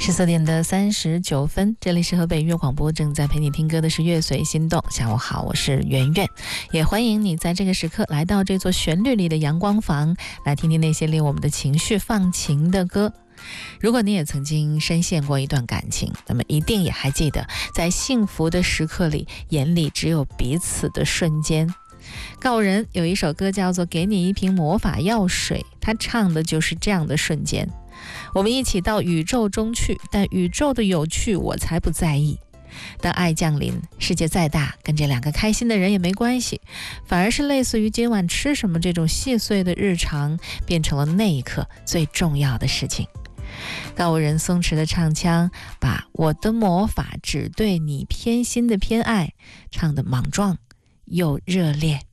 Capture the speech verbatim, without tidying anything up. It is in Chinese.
十四点的三十九分，这里是河北音乐广播，正在陪你听歌的是乐随心动。下午好，我是圆圆，也欢迎你在这个时刻来到这座旋律里的阳光房，来听听那些令我们的情绪放晴的歌。如果你也曾经深陷过一段感情，那么一定也还记得，在幸福的时刻里，眼里只有彼此的瞬间。告人有一首歌叫做《给你一瓶魔法药水》，他唱的就是这样的瞬间。我们一起到宇宙中去，但宇宙的有趣我才不在意。当爱降临，世界再大，跟这两个开心的人也没关系，反而是类似于今晚吃什么这种细碎的日常，变成了那一刻最重要的事情。告人松弛的唱腔，把我的魔法只对你偏心的偏爱唱得莽撞又热烈。